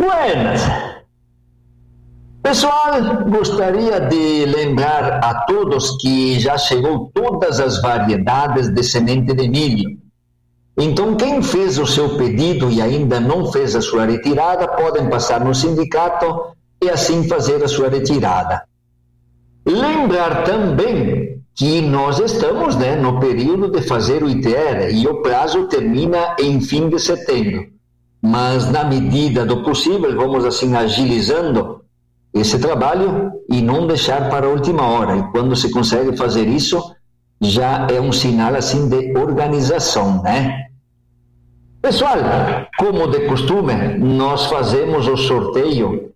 Buenas! Pessoal, gostaria de lembrar a todos que já chegou todas as variedades de semente de milho. Então, quem fez o seu pedido e ainda não fez a sua retirada, podem passar no sindicato e assim fazer a sua retirada. Lembrar também que nós estamos no período de fazer o ITR e o prazo termina em fim de setembro. Mas, na medida do possível, vamos assim agilizando esse trabalho e não deixar para a última hora. E quando se consegue fazer isso, já é um sinal assim de organização, né? Pessoal, como de costume, nós fazemos o sorteio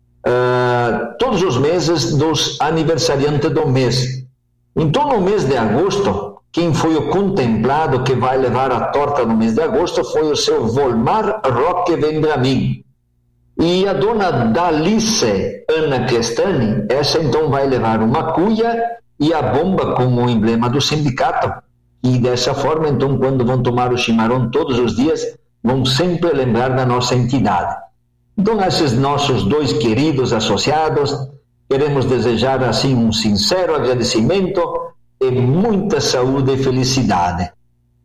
todos os meses dos aniversariantes do mês. Então, no mês de agosto, quem foi o contemplado que vai levar a torta no mês de agosto foi o seu Volmar Roque Vendramin. E a dona Dalice Ana Crestani, essa então vai levar uma cuia e a bomba com o emblema do sindicato. E dessa forma, então, quando vão tomar o chimarrão todos os dias, vão sempre lembrar da nossa entidade. Então, a esses nossos dois queridos associados, queremos desejar assim um sincero agradecimento e muita saúde e felicidade.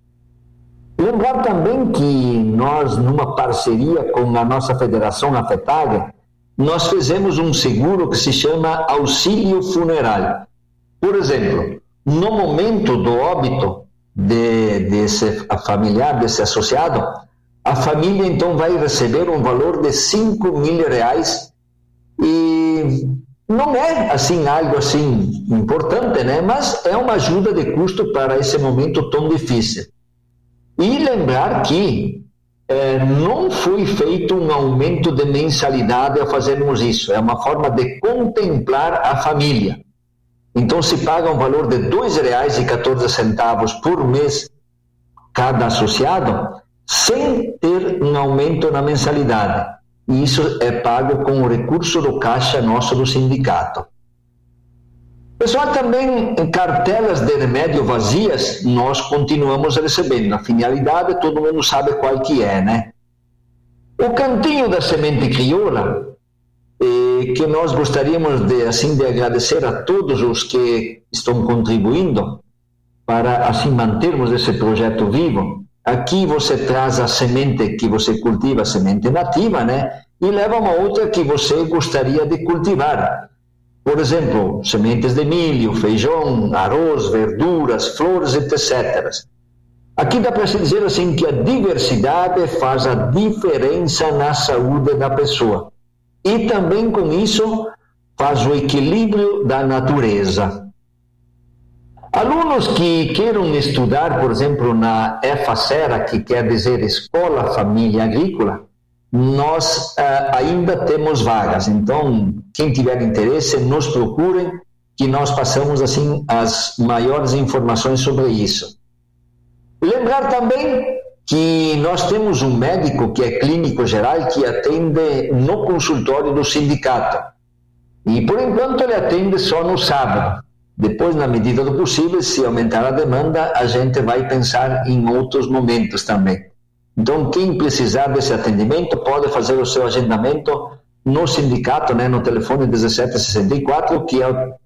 Lembrar também que nós, numa parceria com a nossa federação, a FETAG, nós fizemos um seguro que se chama auxílio funeral. Por exemplo, no momento do óbito desse familiar, desse associado, a família então vai receber um valor de R$5.000 e não é assim algo assim importante, né? Mas é uma ajuda de custo para esse momento tão difícil. E lembrar que não foi feito um aumento de mensalidade ao fazermos isso. É uma forma de contemplar a família. Então se paga um valor de R$2,14 por mês cada associado, sem ter um aumento na mensalidade. E isso é pago com o recurso do caixa nosso do sindicato. Pessoal, também em cartelas de remédio vazias, nós continuamos recebendo. A finalidade, todo mundo sabe qual que é, né? O cantinho da semente crioula, que nós gostaríamos de agradecer a todos os que estão contribuindo para assim mantermos esse projeto vivo. Aqui você traz a semente que você cultiva, a semente nativa, né? E leva uma outra que você gostaria de cultivar. Por exemplo, sementes de milho, feijão, arroz, verduras, flores, etc. Aqui dá para se dizer assim que a diversidade faz a diferença na saúde da pessoa. E também com isso faz o equilíbrio da natureza. Alunos que queiram estudar, por exemplo, na EFACERA, que quer dizer Escola Família Agrícola, nós ainda temos vagas. Então, quem tiver interesse, nos procurem, que nós passamos assim as maiores informações sobre isso. Lembrar também que nós temos um médico que é clínico geral que atende no consultório do sindicato. E, por enquanto, ele atende só no sábado. Depois, na medida do possível, se aumentar a demanda, a gente vai pensar em outros momentos também. Então, quem precisar desse atendimento pode fazer o seu agendamento no sindicato, né, no telefone 1764, que é o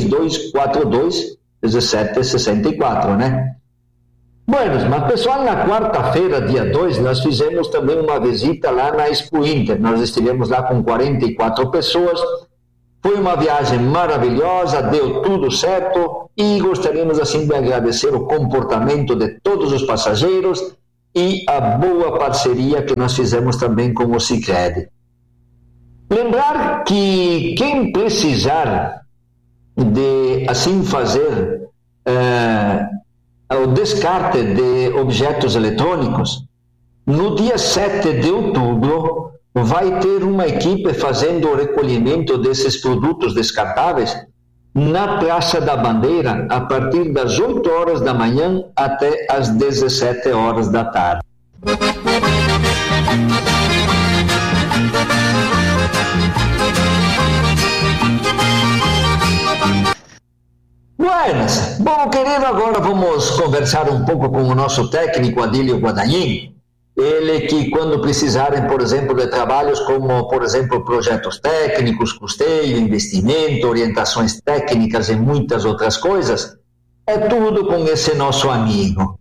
3242-1764, né? Bueno, mas pessoal, na quarta-feira, dia 2, nós fizemos também uma visita lá na Expo Inter. Nós estivemos lá com 44 pessoas. Foi uma viagem maravilhosa, deu tudo certo e gostaríamos assim de agradecer o comportamento de todos os passageiros e a boa parceria que nós fizemos também com o Sicredi. Lembrar que quem precisar de assim fazer o descarte de objetos eletrônicos, no dia 7 de outubro vai ter uma equipe fazendo o recolhimento desses produtos descartáveis na Praça da Bandeira, a partir das 8 horas da manhã até as 17 horas da tarde. Buenas! Bom, querido, agora vamos conversar um pouco com o nosso técnico Adílio Guadagnin. Ele que, quando precisarem, por exemplo, de trabalhos como, por exemplo, projetos técnicos, custeio, investimento, orientações técnicas e muitas outras coisas, é tudo com esse nosso amigo.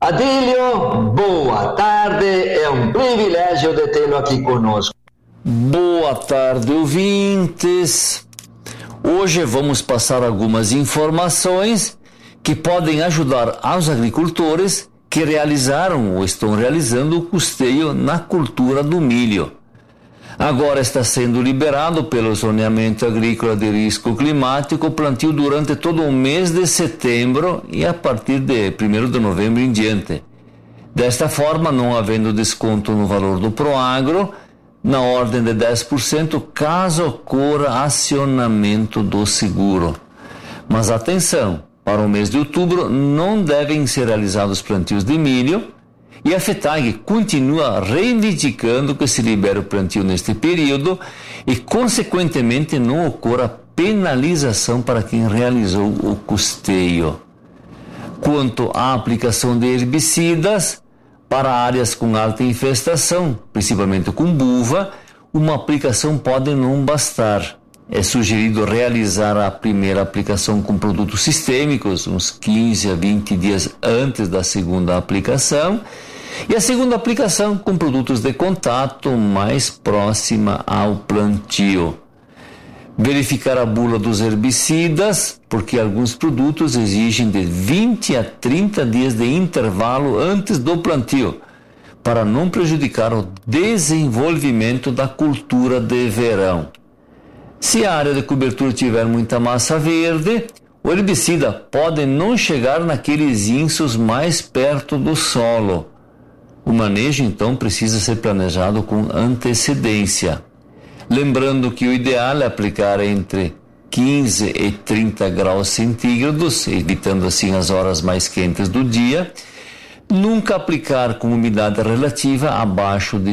Adílio, boa tarde, é um privilégio de tê-lo aqui conosco. Boa tarde, ouvintes. Hoje vamos passar algumas informações que podem ajudar aos agricultores que realizaram ou estão realizando o custeio na cultura do milho. Agora está sendo liberado pelo zoneamento agrícola de risco climático o plantio durante todo o mês de setembro e a partir de 1º de novembro em diante. Desta forma, não havendo desconto no valor do Proagro, na ordem de 10%, caso ocorra acionamento do seguro. Mas atenção! Para o mês de outubro, não devem ser realizados plantios de milho e a FETAG continua reivindicando que se libere o plantio neste período e, consequentemente, não ocorra penalização para quem realizou o custeio. Quanto à aplicação de herbicidas, para áreas com alta infestação, principalmente com buva, uma aplicação pode não bastar. É sugerido realizar a primeira aplicação com produtos sistêmicos, uns 15 a 20 dias antes da segunda aplicação, e a segunda aplicação com produtos de contato mais próxima ao plantio. Verificar a bula dos herbicidas, porque alguns produtos exigem de 20 a 30 dias de intervalo antes do plantio, para não prejudicar o desenvolvimento da cultura de verão. Se a área de cobertura tiver muita massa verde, o herbicida pode não chegar naqueles insos mais perto do solo. O manejo, então, precisa ser planejado com antecedência. Lembrando que o ideal é aplicar entre 15 e 30 graus centígrados, evitando assim as horas mais quentes do dia. Nunca aplicar com umidade relativa abaixo de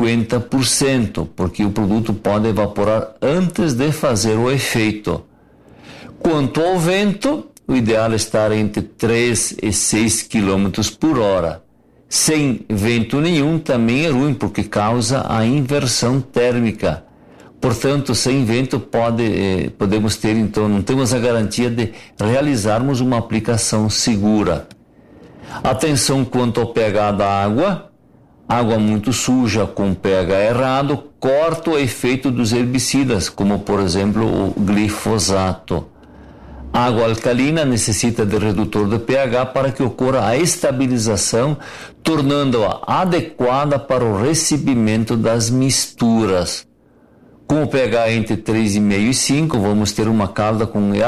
50%, porque o produto pode evaporar antes de fazer o efeito. Quanto ao vento, o ideal é estar entre 3 e 6 km por hora. Sem vento nenhum também é ruim, porque causa a inversão térmica. Portanto, sem vento podemos ter, então, não temos a garantia de realizarmos uma aplicação segura. Atenção quanto ao pH da água. Água muito suja com pH errado corta o efeito dos herbicidas, como por exemplo o glifosato. Água alcalina necessita de redutor de pH para que ocorra a estabilização, tornando-a adequada para o recebimento das misturas. Com o pH entre 3,5 e 5, vamos ter uma calda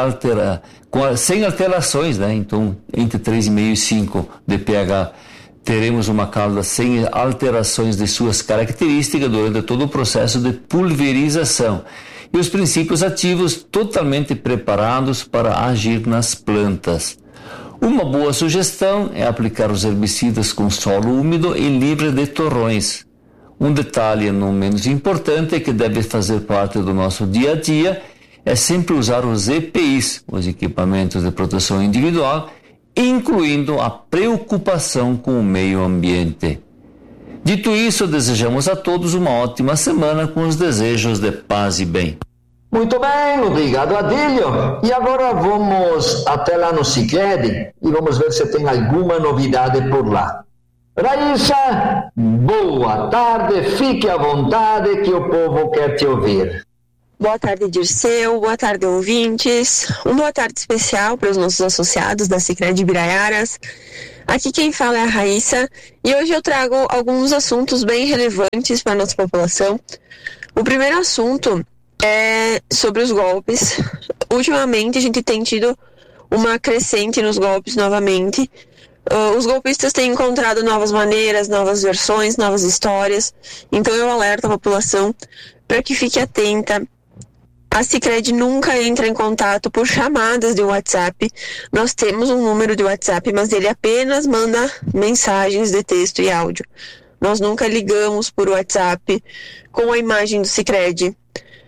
sem alterações, né? Então, entre 3,5 e 5 de pH, teremos uma calda sem alterações de suas características durante todo o processo de pulverização. E os princípios ativos totalmente preparados para agir nas plantas. Uma boa sugestão é aplicar os herbicidas com solo úmido e livre de torrões. Um detalhe não menos importante é que deve fazer parte do nosso dia a dia é sempre usar os EPIs, os equipamentos de proteção individual, incluindo a preocupação com o meio ambiente. Dito isso, desejamos a todos uma ótima semana com os desejos de paz e bem. Muito bem, obrigado, Adílio. E agora vamos até lá no Sicredi e vamos ver se tem alguma novidade por lá. Raíssa, boa tarde, fique à vontade que o povo quer te ouvir. Boa tarde, Dirceu, boa tarde, ouvintes. Uma boa tarde especial para os nossos associados da Sicredi Biraiaras. Aqui quem fala é a Raíssa e hoje eu trago alguns assuntos bem relevantes para a nossa população. O primeiro assunto é sobre os golpes. Ultimamente a gente tem tido uma crescente nos golpes novamente. Os golpistas têm encontrado novas maneiras, novas versões, novas histórias. Então eu alerto a população para que fique atenta. A Sicredi nunca entra em contato por chamadas de WhatsApp. Nós temos um número de WhatsApp, mas ele apenas manda mensagens de texto e áudio. Nós nunca ligamos por WhatsApp com a imagem do Sicredi.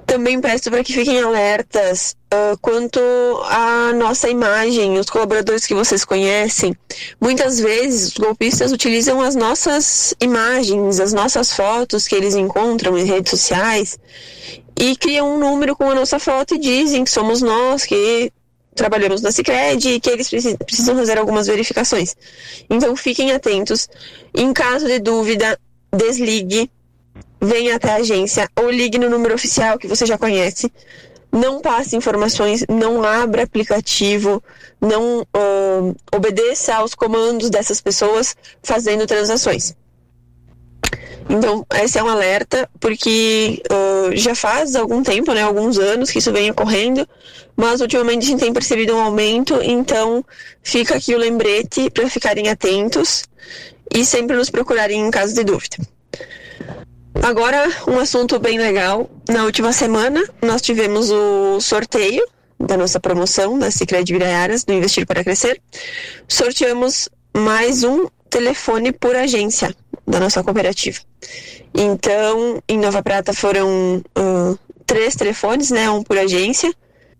Também peço para que fiquem alertas quanto à nossa imagem, os colaboradores que vocês conhecem. Muitas vezes os golpistas utilizam as nossas imagens, as nossas fotos que eles encontram em redes sociais e criam um número com a nossa foto e dizem que somos nós, que trabalhamos na Sicredi e que eles precisam fazer algumas verificações. Então fiquem atentos. Em caso de dúvida, desligue, venha até a agência ou ligue no número oficial que você já conhece. Não passe informações, não abra aplicativo, não obedeça aos comandos dessas pessoas fazendo transações. Então, esse é um alerta, porque já faz algum tempo, né, alguns anos que isso vem ocorrendo, mas ultimamente a gente tem percebido um aumento, então fica aqui o lembrete para ficarem atentos e sempre nos procurarem em caso de dúvida. Agora, um assunto bem legal. Na última semana, nós tivemos o sorteio da nossa promoção da Sicredi Biraiaras, do Investir para Crescer. Sorteamos mais um telefone por agência da nossa cooperativa. Então, em Nova Prata foram 3 telefones, né, um por agência.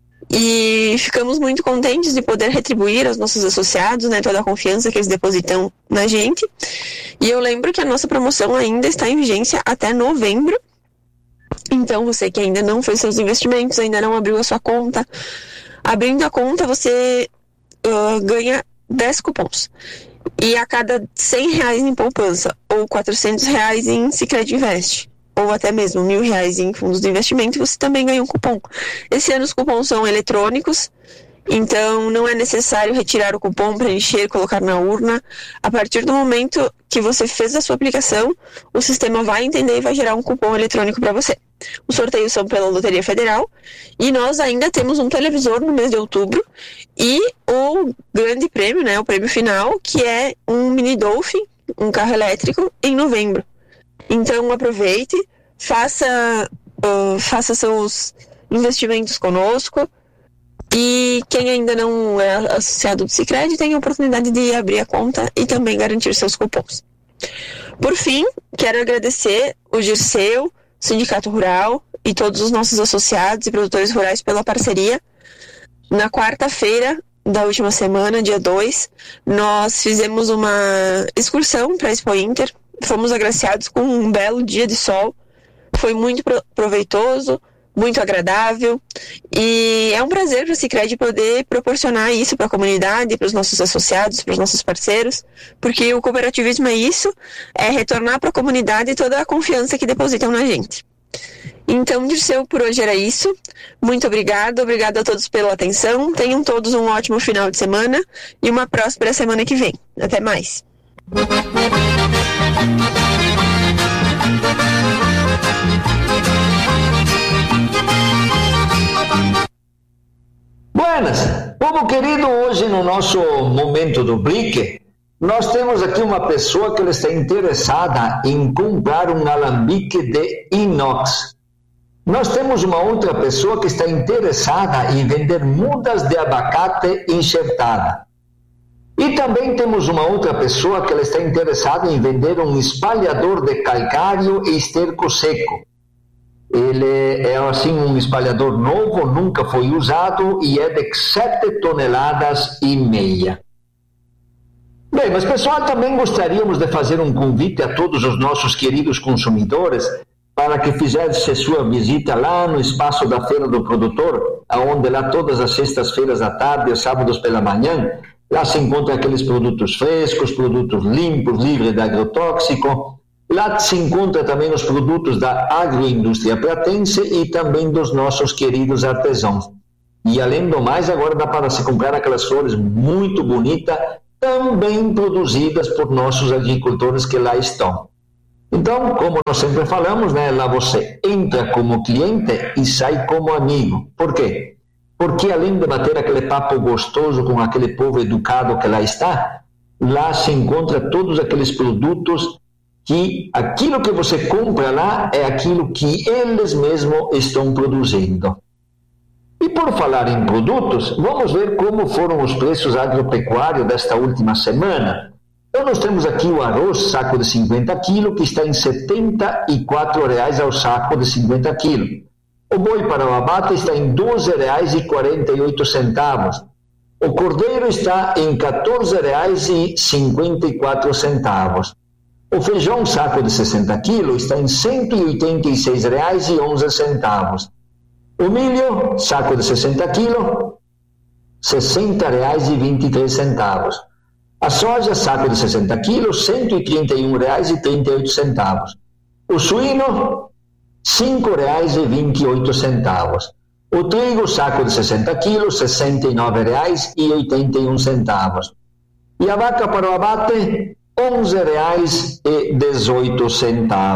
E ficamos muito contentes de poder retribuir aos nossos associados, né, toda a confiança que eles depositam na gente. E eu lembro que a nossa promoção ainda está em vigência até novembro. Então, você que ainda não fez seus investimentos, ainda não abriu a sua conta, abrindo a conta você ganha 10 cupons. E a cada R$100 em poupança ou R$400 em Sicredi Invest, ou até mesmo R$1.000 em fundos de investimento, você também ganha um cupom. Esse ano os cupons são eletrônicos, então não é necessário retirar o cupom, preencher, colocar na urna. A partir do momento que você fez a sua aplicação, o sistema vai entender e vai gerar um cupom eletrônico para você. Os sorteios são pela Loteria Federal e nós ainda temos um televisor no mês de outubro e o grande prêmio, né, o prêmio final, que é um mini Dolphin, um carro elétrico, em novembro. Então aproveite, faça seus investimentos conosco e quem ainda não é associado do Sicredi tem a oportunidade de abrir a conta e também garantir seus cupons. Por fim, quero agradecer o Dirceu, Sindicato Rural e todos os nossos associados e produtores rurais pela parceria. Na quarta-feira da última semana, dia 2, nós fizemos uma excursão para a Expo Inter. Fomos agraciados com um belo dia de sol. Foi muito proveitoso, muito agradável. E é um prazer para a Sicredi poder proporcionar isso para a comunidade, para os nossos associados, para os nossos parceiros, porque o cooperativismo é isso, é retornar para a comunidade toda a confiança que depositam na gente. Então, Dirceu, por hoje era isso. Muito obrigada a todos pela atenção. Tenham todos um ótimo final de semana e uma próspera semana que vem. Até mais. Buenas, povo querido, hoje no nosso momento do Brique, nós temos aqui uma pessoa que está interessada em comprar um alambique de inox. Nós temos uma outra pessoa que está interessada em vender mudas de abacate enxertada. E também temos uma outra pessoa que está interessada em vender um espalhador de calcário e esterco seco. Ele é assim um espalhador novo, nunca foi usado e é de 7,5 toneladas. Bem, mas pessoal, também gostaríamos de fazer um convite a todos os nossos queridos consumidores para que fizesse sua visita lá no espaço da Feira do Produtor, onde lá todas as sextas-feiras à tarde e sábados pela manhã, lá se encontram aqueles produtos frescos, produtos limpos, livres de agrotóxico. Lá se encontra também os produtos da agroindústria pratense e também dos nossos queridos artesãos. E além do mais, agora dá para se comprar aquelas flores muito bonitas, também produzidas por nossos agricultores que lá estão. Então, como nós sempre falamos, né, lá você entra como cliente e sai como amigo. Por quê? Porque além de bater aquele papo gostoso com aquele povo educado que lá está, lá se encontra todos aqueles produtos que aquilo que você compra lá é aquilo que eles mesmos estão produzindo. E por falar em produtos, vamos ver como foram os preços agropecuários desta última semana. Então nós temos aqui o arroz saco de 50 kg, que está em R$ 74 ao saco de 50 kg. O boi para o abate está em R$ 12,48. O cordeiro está em R$ 14,54. O feijão saco de 60 quilos está em R$ 186,11. O milho, saco de 60 quilos, R$ 60,23. A soja, saco de 60 quilos, R$ 131,38. O suíno, R$ 5,28. O trigo, saco de 60 quilos, R$ 69,81. E a vaca para o abate, R$ 11,18.